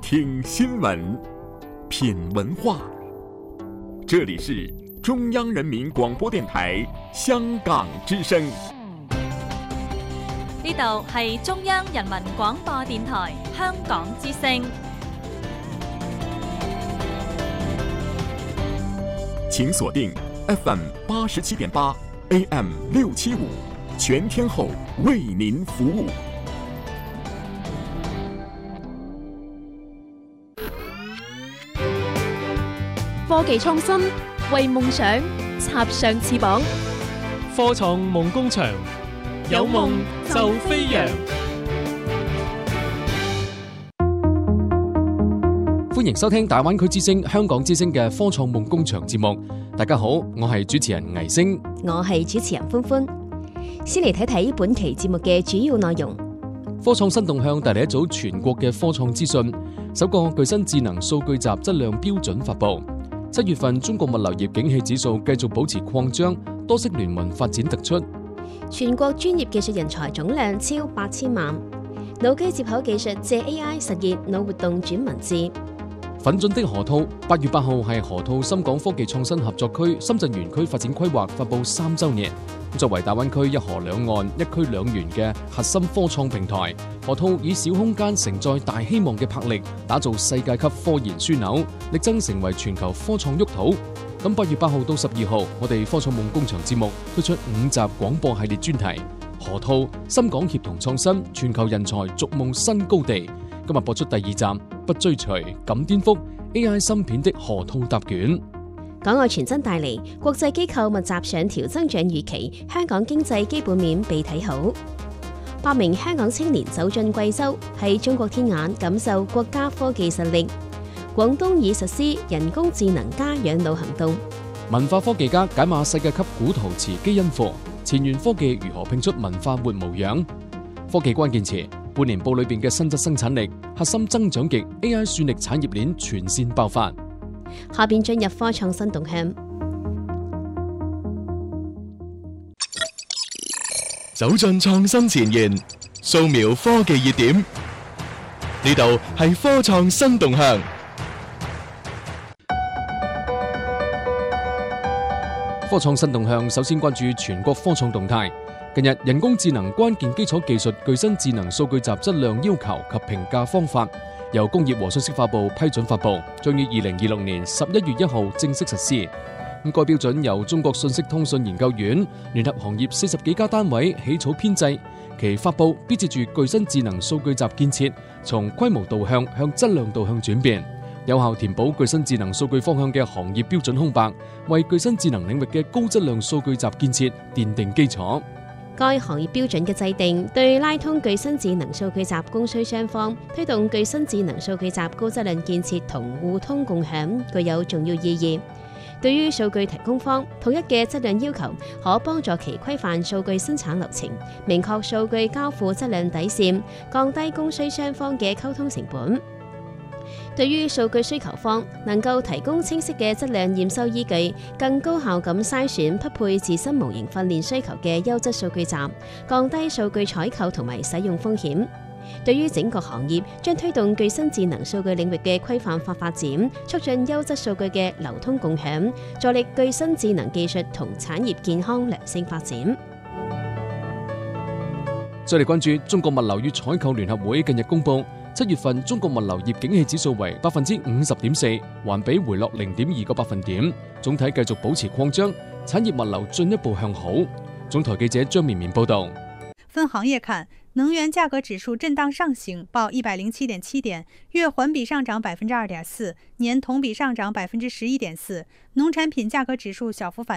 听新闻，品文化。这里是中央人民廣播電台香港之聲。 呢度係中央人民廣播電台香港之聲。 請鎖定 FM 87.8 AM 675，全天候為您服務。 科技創新，為夢想插上翅膀。 科創夢工場，有夢就飛揚。歡迎收聽大灣區之聲、香港之聲嘅科創夢工場節目。大家好，我係主持人倪星， 我係主持人歡歡。先嚟睇睇本期節目嘅主要內容。 科創新動向帶嚟一組全國嘅科創資訊，首個具身智能數據集質量標準發布。7月份中國物流業景氣指數繼續保持擴張，多式聯盟發展突出。 全國專業技術人才總量超8000萬。腦機接口技術借 AI 實現腦活動轉文字。 奮進的河套，8月8號係河套深港科技創新合作區深圳園區發展規劃發布3週年。作為大灣區一河兩岸、一區兩園嘅核心科創平台，河套以小空間承載大希望嘅魄力，打造世界級科研樞紐，力爭成為全球科創沃土。咁8月8號到12號，我哋科創夢工場節目推出5集廣播系列專題，河套深港協同創新，全球人才逐夢新高地。今日播出第2集，不追隨，敢顛覆 AI 芯片的河套答卷。 港澳傳真帶嚟，國際機構密集上調增長預期，香港經濟基本面被睇好。8名香港青年走進貴州，喺中國天眼感受國家科技實力。廣東已實施人工智能加養老行動。 文化科技家解碼世界級古陶瓷基因庫，前沿科技如何拼出文化活模樣？科技關鍵詞，半年報裏邊嘅新質生產力，核心增長極 AI 算力產業鏈全線爆發。 下邊進入科創新動向， 走進創新前沿，掃描科技熱點。呢度係科創新動向。 科創新動向首先關注全國科創動態。近日，人工智能關鍵基礎技術具身智能數據集質量要求及評價方法由工業和信息化部批准發布，將於2026年11月1號正式實施。該標準由中國信息通訊研究院聯合行業40幾家單位起草編製，其發布必借住具身智能數據集建設從規模導向向質量導向轉變，有效填補具身智能數據方向嘅行業標準空白，為具身智能領域嘅高質量數據集建設奠定基礎。 該行業標準嘅制定，對拉通具身智能數據集供需雙方，推動具身智能數據集高質量建設同互通共享，具有重要意義。對於數據提供方，統一嘅質量要求可幫助其規範數據生產流程，明確數據交付質量底線，降低供需雙方嘅溝通成本。對於數據需求方，能夠提供清晰嘅質量驗收依據，更高效咁篩選匹配自身模型訓練需求嘅優質數據集，降低數據採購同埋使用風險。對於整個行業，將推動具身智能數據領域嘅規範化發展，促進優質數據嘅流通共享，助力具身智能技術同產業健康良性發展。 再嚟關注中國物流與採購聯合會近日公布，7月份中國物流業景氣指數為50.4%，環比回落0.2個百分點，總體繼續保持擴張，產業物流進一步向好。總台記者張綿綿報道。 分行業看，能源價格指數震盪上行，報107.7點，月環比上漲2.4%，年同比上漲11.4%。農產品價格指數小幅反